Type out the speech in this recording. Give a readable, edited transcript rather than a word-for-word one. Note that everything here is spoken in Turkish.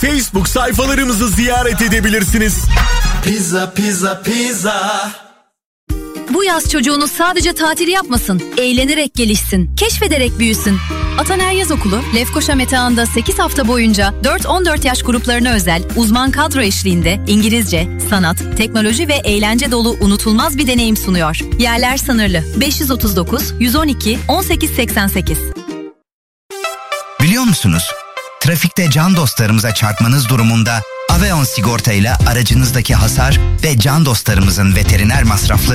Facebook sayfalarımızı ziyaret edebilirsiniz. Pizza, pizza, pizza. Bu yaz çocuğunuz sadece tatil yapmasın, eğlenerek gelişsin, keşfederek büyüsün. Ataner Yaz Okulu, Lefkoşa Metehan'da 8 hafta boyunca 4-14 yaş gruplarına özel uzman kadro eşliğinde İngilizce, sanat, teknoloji ve eğlence dolu unutulmaz bir deneyim sunuyor. Yerler sınırlı. 539 112 1888. Biliyor musunuz? Trafikte can dostlarımıza çarpmanız durumunda Aveon sigorta ile aracınızdaki hasar ve can dostlarımızın veteriner masrafları